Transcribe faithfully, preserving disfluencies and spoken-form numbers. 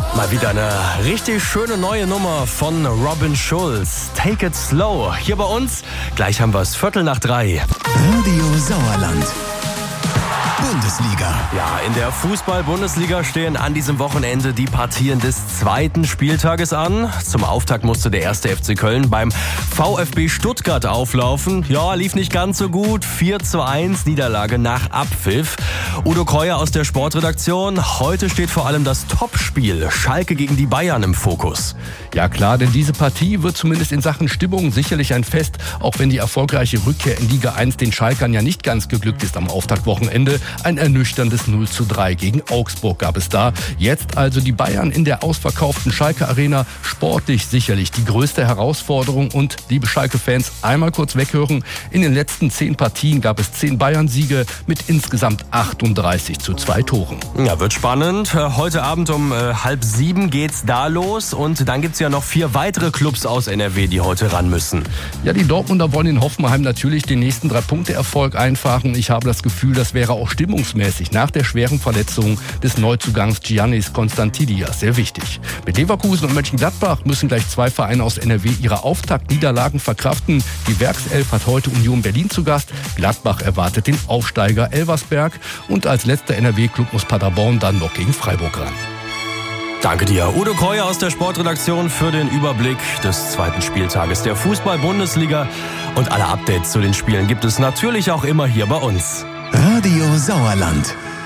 Mal wieder eine richtig schöne neue Nummer von Robin Schulz. Take it slow. Hier bei uns. Gleich haben wir es Viertel nach drei. Radio Sauerland. Bundesliga. Ja, in der Fußball-Bundesliga stehen an diesem Wochenende die Partien des zweiten Spieltages an. Zum Auftakt musste der erste F C Köln beim VfB Stuttgart auflaufen. Ja, lief nicht ganz so gut. vier zu eins Niederlage nach Abpfiff. Udo Kreuer aus der Sportredaktion. Heute steht vor allem das Topspiel Schalke gegen die Bayern im Fokus. Ja klar, denn diese Partie wird zumindest in Sachen Stimmung sicherlich ein Fest, auch wenn die erfolgreiche Rückkehr in Liga eins den Schalkern ja nicht ganz geglückt ist am Auftaktwochenende. Ein ernüchterndes null zu drei gegen Augsburg gab es da. Jetzt also die Bayern in der ausverkauften Schalke Arena. Sportlich sicherlich die größte Herausforderung. Und liebe Schalke-Fans, einmal kurz weghören. In den letzten zehn Partien gab es zehn Bayern-Siege mit insgesamt achtunddreißig zu zwei Toren. Ja, wird spannend. Heute Abend um äh, halb sieben geht's da los. Und dann gibt's ja noch vier weitere Clubs aus N R W, die heute ran müssen. Ja, die Dortmunder wollen in Hoffenheim natürlich den nächsten Drei-Punkte-Erfolg einfahren. Ich habe das Gefühl, das wäre auch stimmungsmäßig nach der schweren Verletzung des Neuzugangs Giannis Konstantidias sehr wichtig. Mit Leverkusen und Mönchengladbach müssen gleich zwei Vereine aus N R W ihre Auftaktniederlagen verkraften. Die Werkself hat heute Union Berlin zu Gast. Gladbach erwartet den Aufsteiger Elversberg. Und als letzter N R W-Klub muss Paderborn dann noch gegen Freiburg ran. Danke dir, Udo Kreuer aus der Sportredaktion, für den Überblick des zweiten Spieltages der Fußball-Bundesliga. Und alle Updates zu den Spielen gibt es natürlich auch immer hier bei uns. Radio Sauerland.